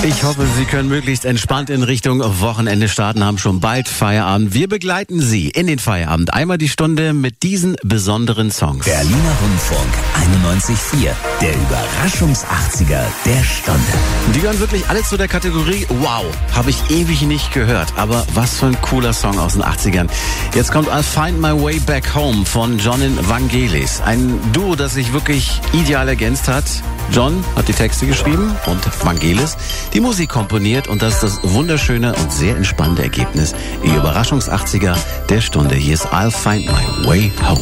Ich hoffe, Sie können möglichst entspannt in Richtung Wochenende starten, haben schon bald Feierabend. Wir begleiten Sie in den Feierabend. Einmal die Stunde mit diesen besonderen Songs. Berliner Rundfunk 91.4, der Überraschungs-80er der Stunde. Die gehören wirklich alle zu der Kategorie Wow, habe ich ewig nicht gehört. Aber was für ein cooler Song aus den 80ern. Jetzt kommt I'll Find My Way Back Home von John Vangelis. Ein Duo, das sich wirklich ideal ergänzt hat. John hat die Texte geschrieben und Vangelis die Musik komponiert, und das ist das wunderschöne und sehr entspannende Ergebnis. Ihr Überraschungs-80er der Stunde. Hier ist I'll Find My Way Home.